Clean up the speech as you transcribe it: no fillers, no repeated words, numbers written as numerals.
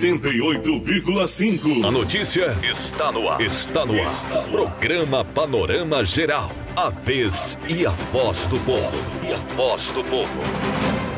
88,5. A notícia está no ar. Está no ar. Programa Panorama Geral. A vez e a voz do povo. E a voz do povo.